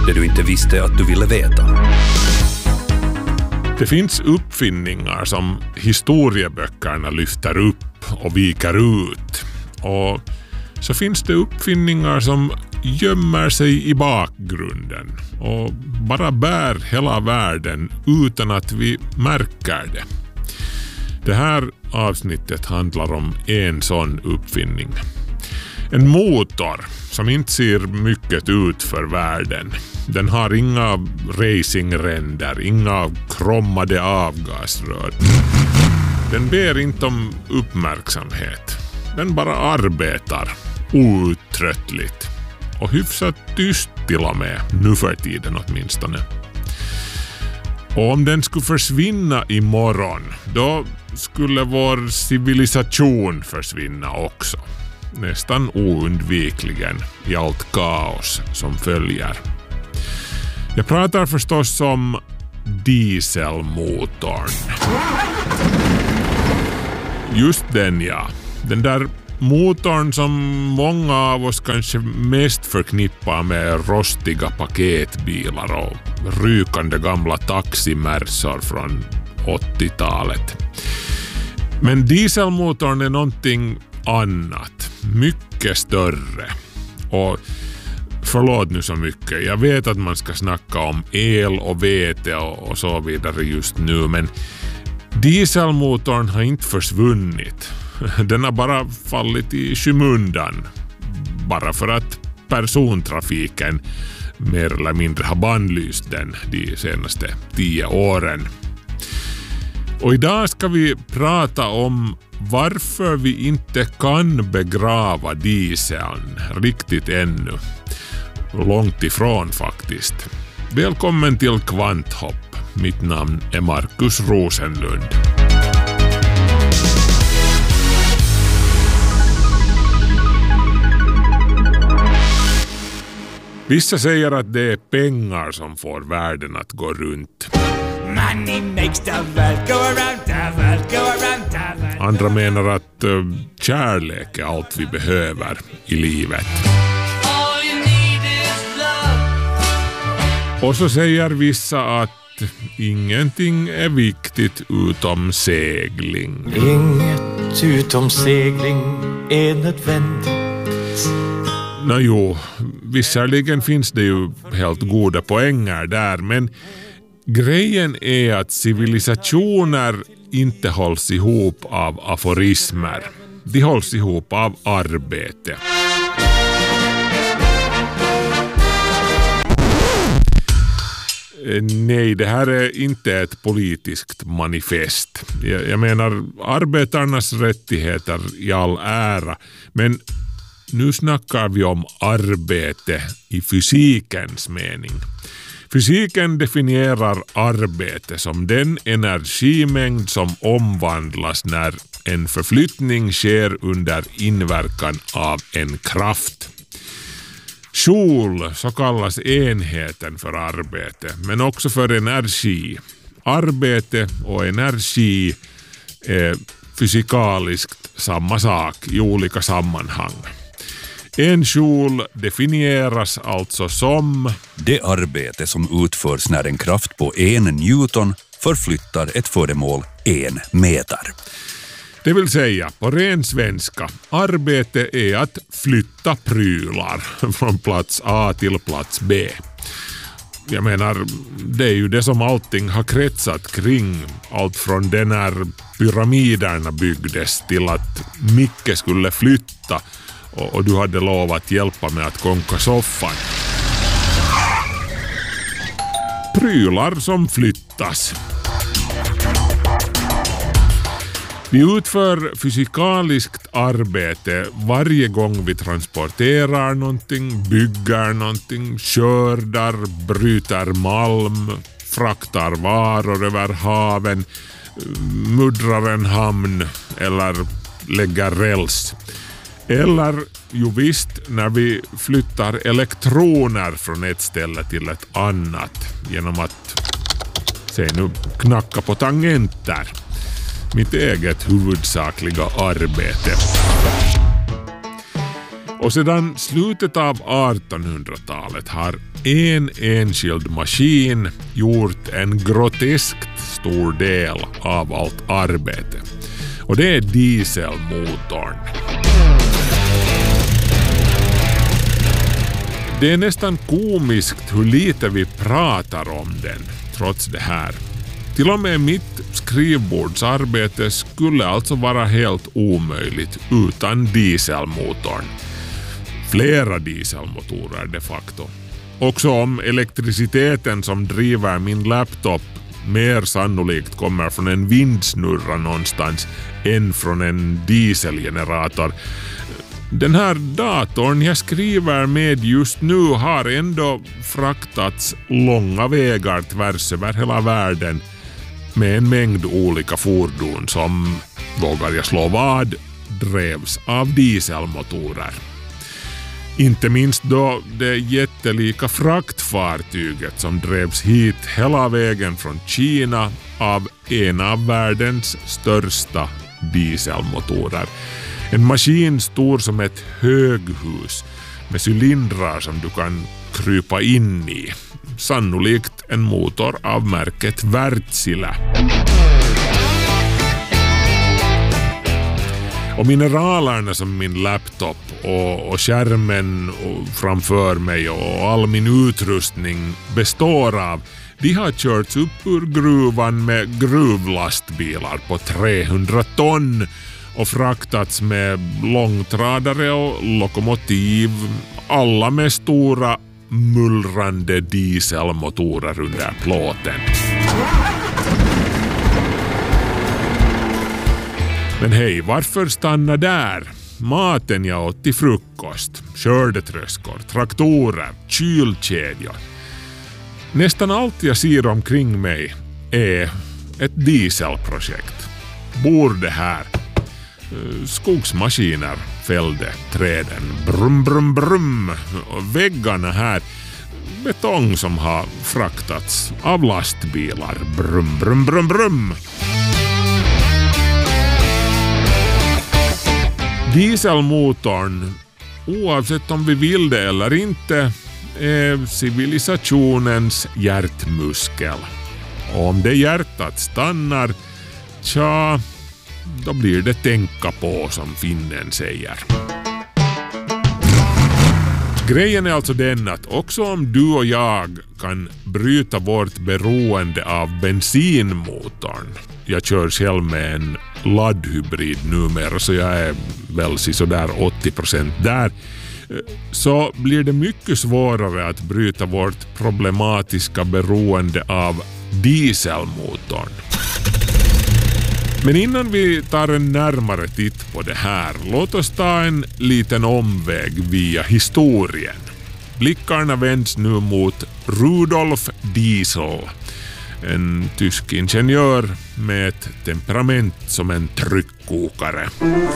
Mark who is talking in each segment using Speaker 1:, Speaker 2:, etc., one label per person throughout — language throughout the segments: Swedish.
Speaker 1: Det du inte visste att du ville veta.
Speaker 2: Det finns uppfinningar som historieböckerna lyfter upp och viker ut. Och så finns det uppfinningar som gömmer sig i bakgrunden och bara bär hela världen utan att vi märker det. Det här avsnittet handlar om en sån uppfinning. En motor som inte ser mycket ut för världen. Den har inga racingränder, inga krommade avgasrör. Den ber inte om uppmärksamhet. Den bara arbetar outtröttligt. Och hyfsat tyst till och med, nu för tiden åtminstone. Och om den skulle försvinna imorgon, då skulle vår civilisation försvinna också. Nästan oundvikligen i allt kaos som följer. Jag pratar förstås om dieselmotorn. Just den, ja. Den där motorn som många av oss kanske mest förknippar med rostiga paketbilar och rykande gamla taximärsor från 80-talet. Men dieselmotorn är någonting annat. Mycket större. Och förlåt nu så mycket. Jag vet att man ska snacka om el och vete och så vidare just nu. Men dieselmotorn har inte försvunnit. Den har bara fallit i skymundan. Bara för att persontrafiken mer eller mindre har bannlyst den de senaste 10 åren. Och idag ska vi prata om varför vi inte kan begrava dieseln riktigt ännu. Långt ifrån faktiskt. Välkommen till Kvanthopp. Mitt namn är Markus Rosenlund. Vissa säger att det är pengar som får världen att gå runt.
Speaker 3: Money makes the world go around, the world go around, the world.
Speaker 2: Andra menar att kärlek är allt vi behöver i livet.
Speaker 3: All you need is love.
Speaker 2: Och så säger vissa att ingenting är viktigt utom segling.
Speaker 4: Inget utom segling är nödvändigt.
Speaker 2: Jo, visserligen finns det ju helt goda poänger där, men grejen är att civilisationer inte hålls ihop av aforismer. De hålls ihop av arbete. Nej, det här är inte ett politiskt manifest. Jag menar arbetarnas rättigheter i all ära, men nu snackar vi om arbete i fysikens mening. Fysiken definierar arbete som den energimängd som omvandlas när en förflyttning sker under inverkan av en kraft. Joule så kallas enheten för arbete, men också för energi. Arbete och energi är fysikaliskt samma sak i olika sammanhang. En joule definieras alltså som
Speaker 1: Det arbete som utförs när en kraft på 1 newton förflyttar ett föremål 1 meter.
Speaker 2: Det vill säga, på ren svenska, arbete är att flytta prylar från plats A till plats B. Jag menar, det är ju det som allting har kretsat kring. Allt från den när pyramiderna byggdes till att Micke skulle flytta och du hade lovat hjälpa med att konka soffan. Prylar som flyttas. Vi utför fysikaliskt arbete varje gång vi transporterar någonting, bygger någonting, skördar, bryter malm, fraktar varor över haven, muddrar en hamn eller lägger räls. Eller, jo visst, när vi flyttar elektroner från ett ställe till ett annat genom att, säg nu, knacka på tangenter. Mitt eget huvudsakliga arbete. Och sedan slutet av 1800-talet har en enskild maskin gjort en groteskt stor del av allt arbete. Och det är dieselmotorn. Det är nästan komiskt hur lite vi pratar om den, trots det här. Till och med mitt skrivbordsarbete skulle alltså vara helt omöjligt utan dieselmotorn. Flera dieselmotorer de facto. Också om elektriciteten som driver min laptop mer sannolikt kommer från en vindsnurra någonstans än från en dieselgenerator. Den här datorn jag skriver med just nu har ändå fraktats långa vägar tvärs över hela världen med en mängd olika fordon som, vågar jag slå vad, drevs av dieselmotorer. Inte minst då det jättelika fraktfartyget som drevs hit hela vägen från Kina av en av världens största dieselmotorer. En maskin stor som ett höghus med cylindrar som du kan krypa in i. Sannolikt en motor av märket Wärtsilä. Och mineralerna som min laptop och skärmen framför mig och all min utrustning består av, de har körts upp ur gruvan med gruvlastbilar på 300 ton och fraktats med långtradare och lokomotiv, alla med stora mullrande dieselmotorer under plåten. Men hej, varför stanna där? Maten jag åt till frukost, skördetröskor, traktorer, kylkedjor. Nästan allt jag ser omkring mig är ett dieselprojekt. Bor det här? Skogsmaskiner fällde träden. Brum, brum, brum. Och väggarna här. Betong som har fraktats av lastbilar. Brum, brum, brum, brum. Dieselmotorn, oavsett om vi vill det eller inte, är civilisationens hjärtmuskel. Och om det hjärtat stannar, tja, då blir det tänka på som finnen säger. Grejen är alltså den att också om du och jag kan bryta vårt beroende av bensinmotorn. Jag kör själv med en laddhybrid numera så jag är väl sådär 80% där. Så blir det mycket svårare att bryta vårt problematiska beroende av dieselmotorn. Men innan vi tar en närmare titt på det här, låt oss ta en liten omväg via historien. Blickarna vänds nu mot Rudolf Diesel, en tysk ingenjör med ett temperament som en tryckkokare.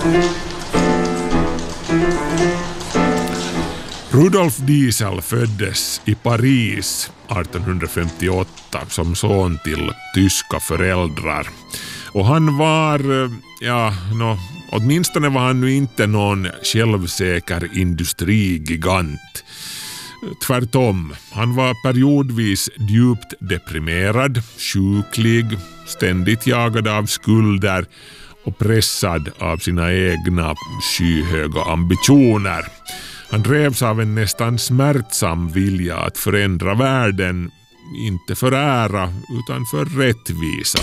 Speaker 2: Rudolf Diesel föddes i Paris 1858 som son till tyska föräldrar. Och han var, åtminstone var han nu inte någon självsäker industrigigant. Tvärtom, han var periodvis djupt deprimerad, sjuklig, ständigt jagad av skulder och pressad av sina egna skyhöga ambitioner. Han drevs av en nästan smärtsam vilja att förändra världen, inte för ära utan för rättvisa.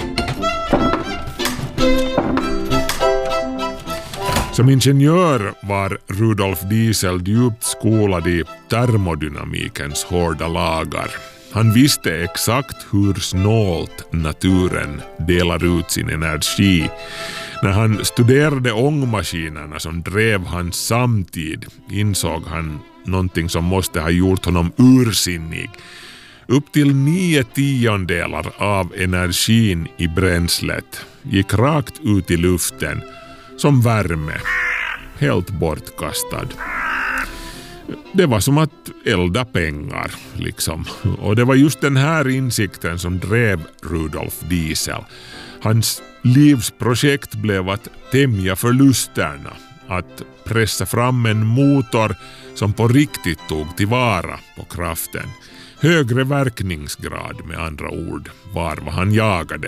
Speaker 2: Som ingenjör var Rudolf Diesel djupt skolad i termodynamikens hårda lagar. Han visste exakt hur snålt naturen delar ut sin energi. När han studerade ångmaskinerna som drev hans samtid insåg han någonting som måste ha gjort honom ursinnig. Upp till 9/10 av energin i bränslet gick rakt ut i luften som värme, helt bortkastad. Det var som att elda pengar, liksom. Och det var just den här insikten som drev Rudolf Diesel. Hans livsprojekt blev att tämja förlusterna, att pressa fram en motor som på riktigt tog tillvara på kraften. Högre verkningsgrad med andra ord var vad han jagade.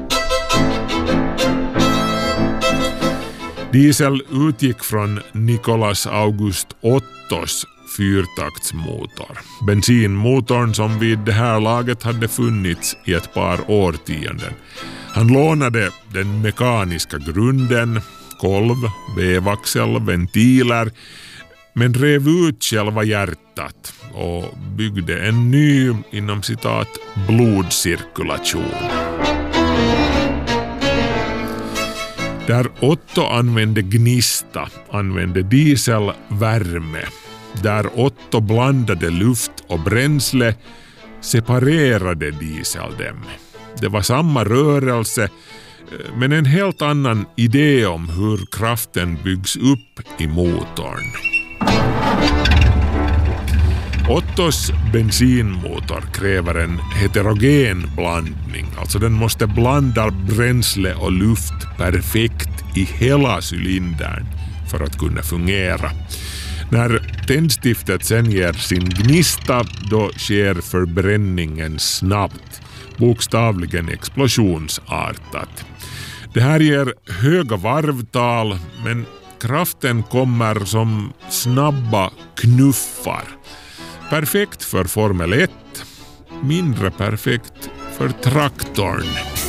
Speaker 2: Diesel utgick från Nicolas August Ottos fyrtaktsmotor. Bensinmotorn som vid det här laget hade funnits i ett par årtionden. Han lånade den mekaniska grunden, kolv, vevaxel, ventiler, men rev ut själva hjärtat och byggde en ny, inom citat, blodcirkulation. Där Otto använde gnista använde Diesel värme. Där Otto blandade luft och bränsle separerade Diesel dem. Det var samma rörelse, men en helt annan idé om hur kraften byggs upp i motorn. Ottos bensinmotor kräver en heterogen blandning, alltså den måste blanda bränsle och luft perfekt i hela cylindern för att kunna fungera. När tändstiftet sen ger sin gnista, då sker förbränningen snabbt, bokstavligen explosionsartat. Det här ger höga varvtal, men kraften kommer som snabba knuffar. Perfekt för Formel 1, mindre perfekt för traktorn.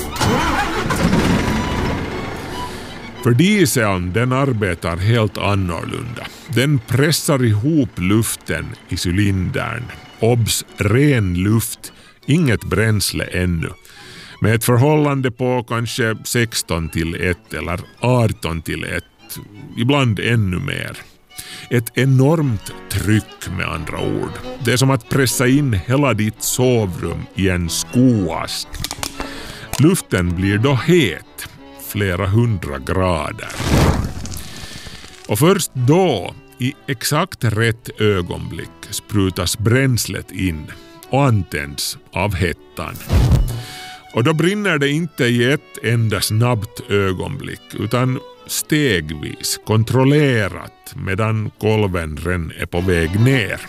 Speaker 2: För dieseln, den arbetar helt annorlunda. Den pressar ihop luften i cylindern. Obs, ren luft, inget bränsle ännu. Med ett förhållande på kanske 16:1 eller 18:1, ibland ännu mer. Ett enormt tryck med andra ord. Det är som att pressa in hela ditt sovrum i en skoast. Luften blir då het, flera 100 grader. Och först då, i exakt rätt ögonblick, sprutas bränslet in och antänds av hettan. Och då brinner det inte i ett enda snabbt ögonblick, utan stegvis, kontrollerat, medan kolven redan är på väg ner.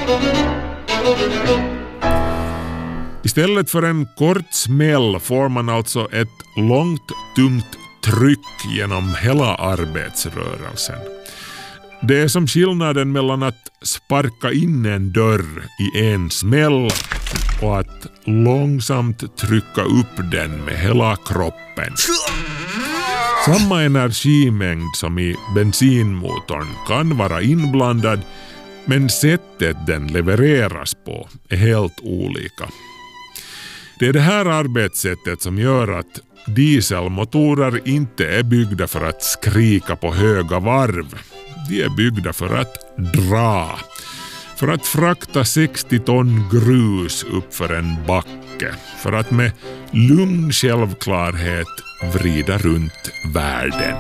Speaker 2: Istället för en kort smäll får man alltså ett långt, tungt tryck genom hela arbetsrörelsen. Det är som skillnaden mellan att sparka in en dörr i en smäll och att långsamt trycka upp den med hela kroppen. Samma energimängd som i bensinmotorn kan vara inblandad, men sättet den levereras på är helt olika. Det är det här arbetssättet som gör att dieselmotorer inte är byggda för att skrika på höga varv. De är byggda för att dra. För att frakta 60 ton grus upp för en backe. För att med lugn självklarhet vrida runt världen.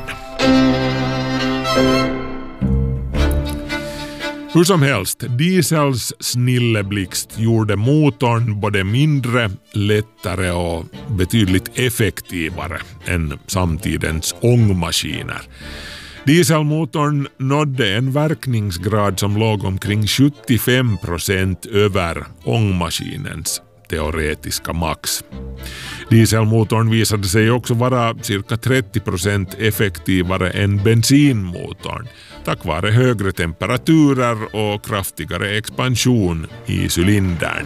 Speaker 2: Hur som helst, Diesels snilleblixt gjorde motorn både mindre, lättare och betydligt effektivare än samtidens ångmaskiner. Dieselmotorn nådde en verkningsgrad som låg omkring 75% över ångmaskinens teoretiska max. Dieselmotorn visade sig också vara cirka 30% effektivare än bensinmotorn tack vare högre temperaturer och kraftigare expansion i cylindern.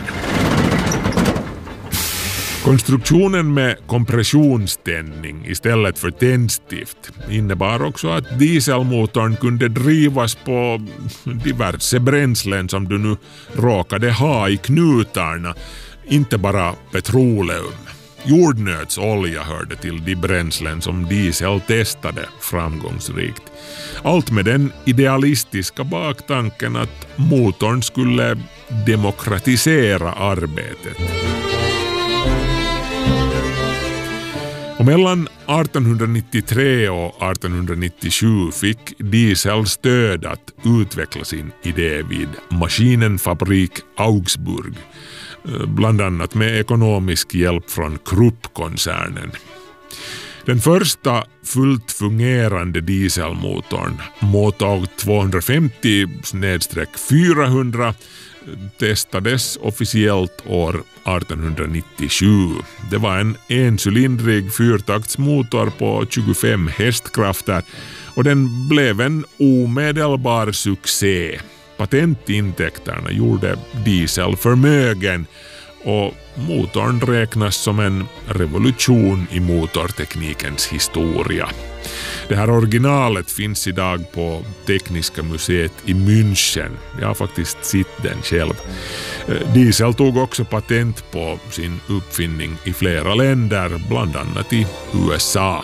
Speaker 2: Konstruktionen med kompressionständning istället för tändstift innebar också att dieselmotorn kunde drivas på diverse bränslen som du nu råkade ha i knutarna, inte bara petroleum. Jordnötsolja hörde till de bränslen som diesel testade framgångsrikt. Allt med den idealistiska baktanken att motorn skulle demokratisera arbetet. Och mellan 1893 och 1897 fick Diesel stöd att utveckla sin idé vid Maschinenfabrik Augsburg, bland annat med ekonomisk hjälp från Krupp-koncernen. Den första fullt fungerande dieselmotorn, Motor 250/400, testades officiellt år 1897. Det var en encylindrig fyrtaktsmotor på 25 hästkrafter och den blev en omedelbar succé. Patentintäkterna gjorde diesel förmögen och motorn räknas som en revolution i motorteknikens historia. Det här originalet finns idag på Tekniska museet i München. Jag har faktiskt sett den själv. Diesel tog också patent på sin uppfinning i flera länder, bland annat i USA.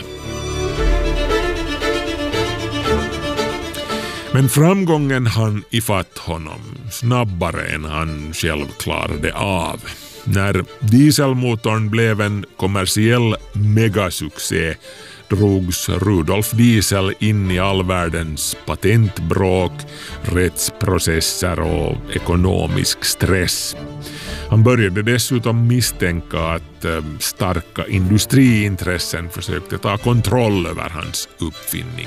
Speaker 2: Men framgången hann ifatt honom snabbare än han själv klarade av. När dieselmotorn blev en kommersiell megasuccé drogs Rudolf Diesel in i all världens patentbråk, rättsprocesser och ekonomisk stress. Han började dessutom misstänka att starka industriintressen försökte ta kontroll över hans uppfinning.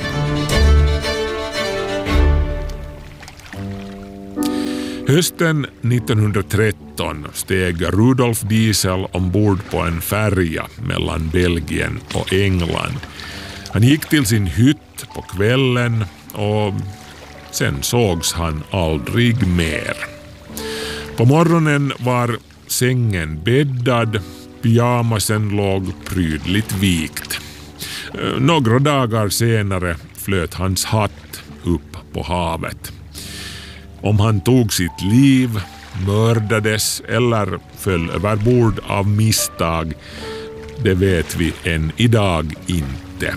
Speaker 2: Hösten 1913 steg Rudolf Diesel ombord på en färja mellan Belgien och England. Han gick till sin hytt på kvällen och sen sågs han aldrig mer. På morgonen var sängen bäddad, pyjamasen låg prydligt vikt. Några dagar senare flöt hans hatt upp på havet. Om han tog sitt liv, mördades eller föll överbord av misstag, det vet vi än idag inte.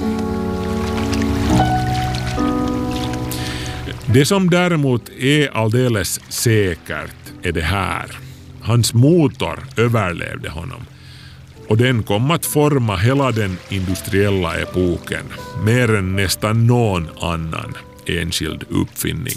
Speaker 2: Det som däremot är alldeles säkert är det här. Hans motor överlevde honom. Och den kom att forma hela den industriella epoken, mer än nästan någon annan enskild uppfinning.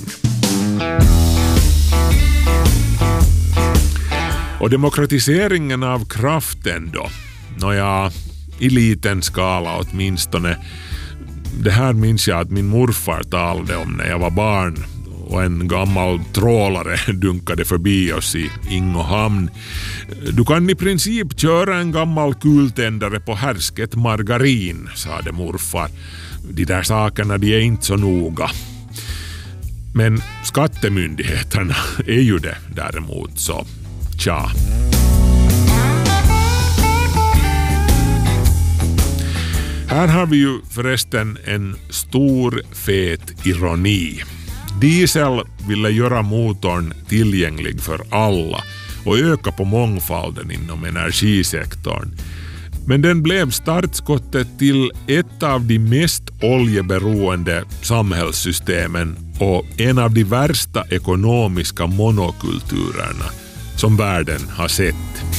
Speaker 2: Och demokratiseringen av kraften då? Nåja, i liten skala åtminstone. Det här minns jag att min morfar talade om när jag var barn och en gammal trålare dunkade förbi oss i Ingohamn. Du kan i princip köra en gammal kultändare på härsket margarin, sade morfar. De där sakerna, de är inte så noga. Men skattemyndigheterna är ju det däremot, så tja. Här har vi ju förresten en stor fet ironi. Diesel ville göra motorn tillgänglig för alla och öka på mångfalden inom energisektorn. Men den blev startskottet till ett av de mest oljeberoende samhällssystemen och en av de värsta ekonomiska monokulturerna som världen har sett.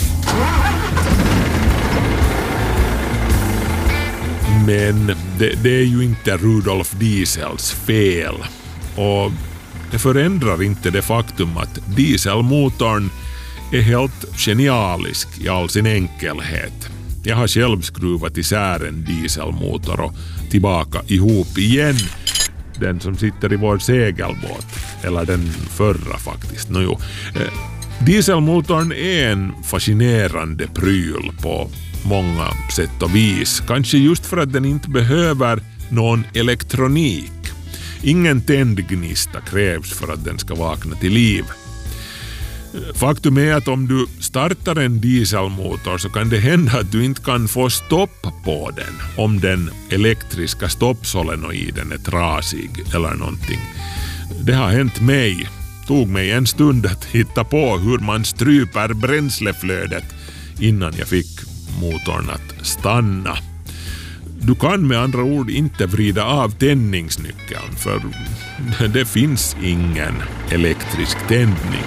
Speaker 2: Men det är ju inte Rudolf Diesels fel. Och det förändrar inte det faktum att dieselmotorn är helt genialisk i all sin enkelhet. Jag har själv skruvat isär en dieselmotor och tillbaka ihop igen den som sitter i vår segelbåt. Eller den förra faktiskt. Dieselmotorn är en fascinerande pryl på många sätt och vis. Kanske just för att den inte behöver någon elektronik. Ingen tändgnista krävs för att den ska vakna till liv. Faktum är att om du startar en dieselmotor så kan det hända att du inte kan få stopp på den om den elektriska stoppsolenoiden är trasig eller någonting. Det har hänt mig. Tog mig en stund att hitta på hur man stryper bränsleflödet innan jag fick motorn att stanna. Du kan med andra ord inte vrida av tändningsnyckeln för det finns ingen elektrisk tändning.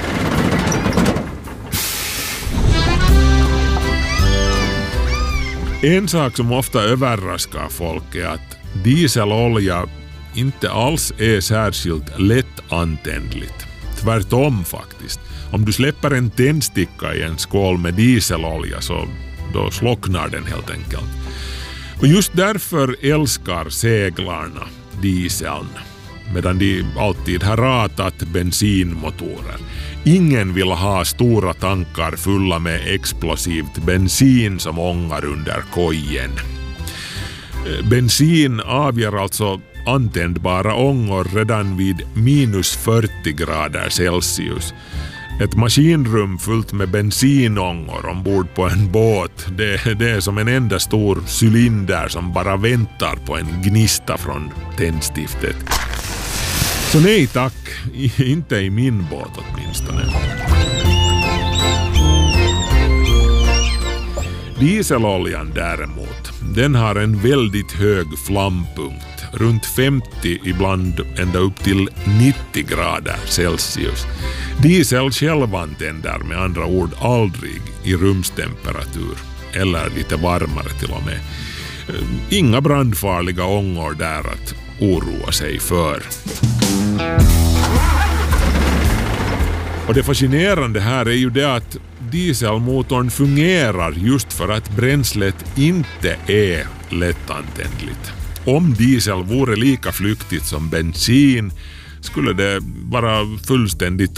Speaker 2: En sak som ofta överraskar folk är att dieselolja inte alls är särskilt lättantändligt. Tvärtom faktiskt. Om du släpper en tändsticka i en skål med dieselolja så då slocknar den helt enkelt. Och just därför älskar seglarna dieseln, medan de alltid har ratat bensinmotorer. Ingen vill ha stora tankar fulla med explosivt bensin som ångar under kojen. Bensin avger alltså antändbara ångor redan vid minus 40 grader Celsius. Ett maskinrum fullt med bensinångor ombord på en båt, det är som en enda stor cylinder som bara väntar på en gnista från tändstiftet. Så nej tack, inte i min båt åtminstone. Dieseloljan däremot, den har en väldigt hög flampunkt, runt 50, ibland ända upp till 90 grader Celsius. Diesel själv antänder med andra ord aldrig i rumstemperatur, eller lite varmare till och med. Inga brandfarliga ångor där att oroa sig för. Och det fascinerande här är ju det att dieselmotorn fungerar just för att bränslet inte är lättantändligt. Om diesel vore lika flyktigt som bensin skulle det vara fullständigt